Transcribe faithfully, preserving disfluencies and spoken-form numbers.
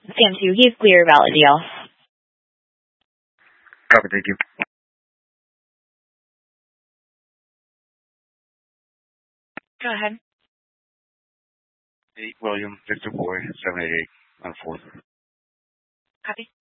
Sam two, he's clear, valid deal. Copy, thank you. Go ahead. eight William, Victor Boy, seven eight eight on fourth. Copy.